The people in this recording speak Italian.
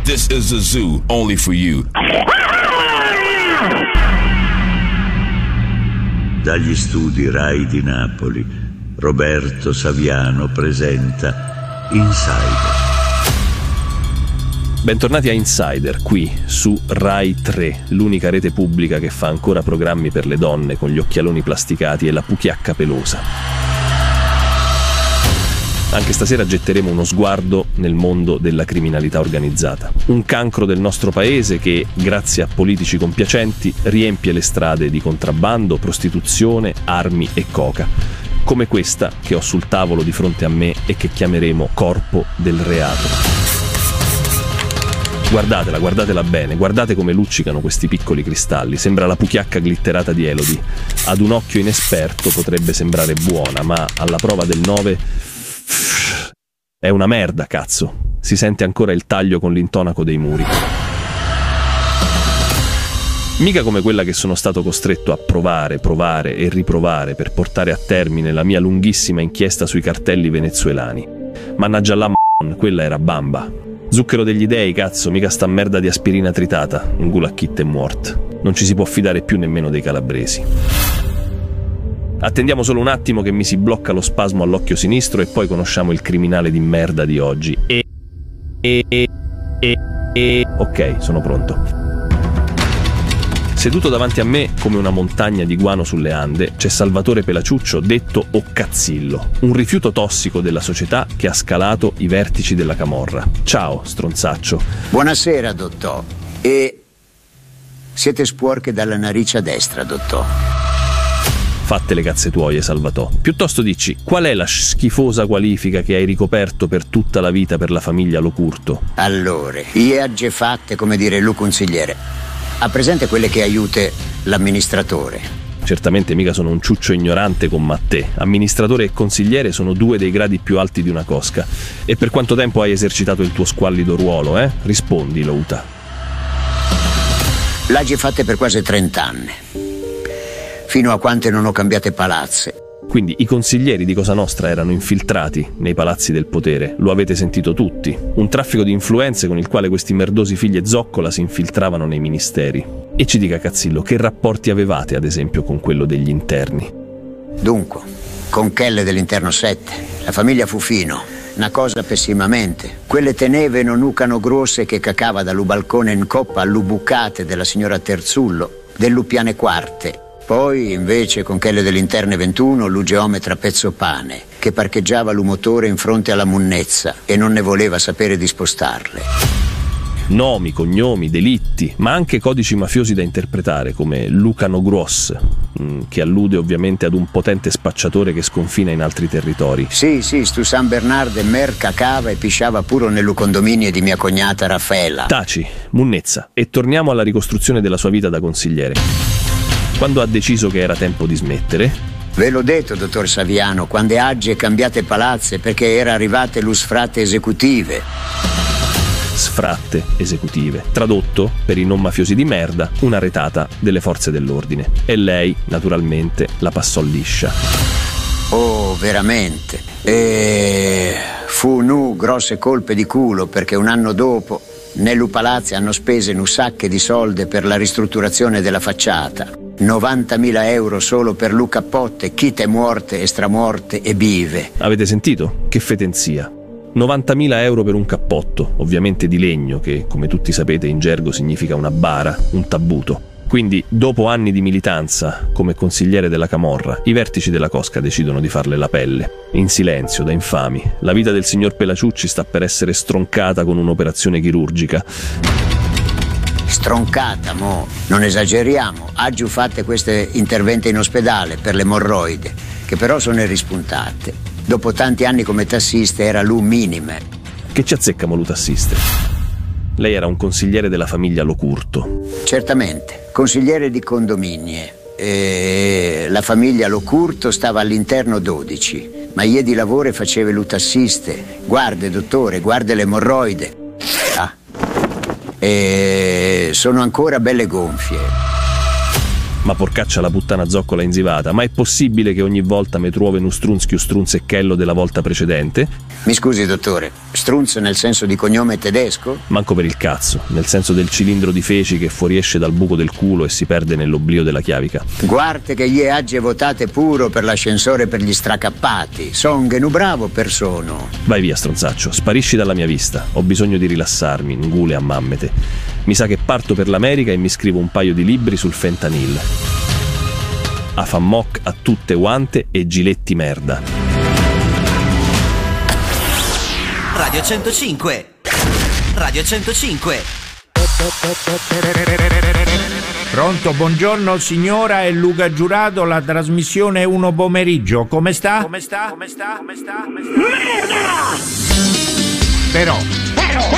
This is a zoo only for you. Dagli studi Rai di Napoli, Roberto Saviano presenta Insider. Bentornati a Insider, qui su Rai 3, l'unica rete pubblica che fa ancora programmi per le donne con gli occhialoni plasticati e la puchiacca pelosa. Anche stasera getteremo uno sguardo nel mondo della criminalità organizzata. Un cancro del nostro paese che, grazie a politici compiacenti, riempie le strade di contrabbando, prostituzione, armi e coca. Come questa che ho sul tavolo di fronte a me e che chiameremo corpo del reato. Guardatela bene, guardate come luccicano questi piccoli cristalli, sembra la puchiacca glitterata di Elodie. Ad un occhio inesperto potrebbe sembrare buona, ma alla prova del 9 è una merda, cazzo. Si sente ancora il taglio con l'intonaco dei muri. Mica come quella che sono stato costretto a provare e riprovare per portare a termine la mia lunghissima inchiesta sui cartelli venezuelani. Mannaggia la quella era bamba. Zucchero degli dei, cazzo, mica sta merda di aspirina tritata. Un gulacchit è mort. Non ci si può fidare più nemmeno dei calabresi. Attendiamo solo un attimo che mi si blocca lo spasmo all'occhio sinistro e poi conosciamo il criminale di merda di oggi. Ok, sono pronto. Seduto davanti a me, come una montagna di guano sulle Ande, c'è Salvatore Pelaciuccio, detto Occazzillo, un rifiuto tossico della società che ha scalato i vertici della camorra. Ciao, stronzaccio. Buonasera, dottò. E siete sporche dalla narice a destra, dottò. Fatte le cazze tuoie, Salvatò. Piuttosto dici, qual è la schifosa qualifica che hai ricoperto per tutta la vita per la famiglia Locurto? Allora, io agge fatte, come dire, lu consigliere. Ha presente quelle che aiute l'amministratore? Certamente mica sono un ciuccio ignorante come a te. Amministratore e consigliere sono due dei gradi più alti di una cosca. E per quanto tempo hai esercitato il tuo squallido ruolo, Rispondi, Louta. L'agge fatte per quasi 30 anni. Fino a quante non ho cambiate palazze. Quindi i consiglieri di Cosa Nostra erano infiltrati nei palazzi del potere, lo avete sentito tutti. Un traffico di influenze con il quale questi merdosi figli zoccola si infiltravano nei ministeri. E ci dica, Cazzillo, che rapporti avevate ad esempio con quello degli interni? Dunque, con Chelle dell'interno 7, la famiglia Fufino, una cosa pessimamente. Quelle teneve non ucano grosse che cacava dallo balcone in coppa all'ubucate della signora Terzullo, dell'Upiane Quarte. Poi, invece, con quelle dell'interne 21, l'ugeometra Pezzopane, che parcheggiava l'umotore in fronte alla munnezza e non ne voleva sapere di spostarle. Nomi, cognomi, delitti, ma anche codici mafiosi da interpretare, come Lucano Gross, che allude ovviamente ad un potente spacciatore che sconfina in altri territori. Sì, stu San Bernardo e Mer cacava e pisciava pure nel condominio di mia cognata Raffaela. Taci, munnezza, e torniamo alla ricostruzione della sua vita da consigliere. Quando ha deciso che era tempo di smettere? Ve l'ho detto, dottor Saviano, quando agge cambiate palazze perché era arrivate lo sfratte esecutive. Sfratte esecutive. Tradotto, per i non mafiosi di merda, una retata delle forze dell'ordine. E lei, naturalmente, la passò liscia. Oh, veramente. E fu grosse colpe di culo perché un anno dopo nello palazzo hanno speso un sacco di soldi per la ristrutturazione della facciata. 90.000 euro solo per Luca Potte, chite morte, estramorte e bive. Avete sentito? Che fetenzia. 90.000 euro per un cappotto, ovviamente di legno, che come tutti sapete in gergo significa una bara, un tabuto. Quindi, dopo anni di militanza come consigliere della camorra, i vertici della cosca decidono di farle la pelle. In silenzio, da infami. La vita del signor Pelaciucci sta per essere stroncata con un'operazione chirurgica. Stroncata, mo, non esageriamo. Aggiù fatte queste interventi in ospedale per le emorroide, che però sono rispuntate. Dopo tanti anni come tassista era lui minime. Che ci azzecca mo tassiste? Lei era un consigliere della famiglia Locurto. Certamente, consigliere di condominie. E la famiglia Locurto stava all'interno 12, ma io di lavoro facevo lo tassiste. Guarda, dottore, guarda le emorroide. E sono ancora belle gonfie. Ma porcaccia la puttana zoccola inzivata, ma è possibile che ogni volta mi truove un strunzchio strunzechello della volta precedente? Mi scusi, dottore, Strunz nel senso di cognome tedesco? Manco per il cazzo, nel senso del cilindro di feci che fuoriesce dal buco del culo e si perde nell'oblio della chiavica. Guarda che gli agge votate puro per l'ascensore per gli stracappati. Son che nu bravo persono. Vai via, stronzaccio, sparisci dalla mia vista. Ho bisogno di rilassarmi, ngule a mammete. Mi sa che parto per l'America e mi scrivo un paio di libri sul fentanyl. A fa mock a tutte guante e giletti merda. Radio 105. Radio 105. Pronto, buongiorno signora, è Luca Giurato, la trasmissione 1 pomeriggio. Come sta? Merda! Però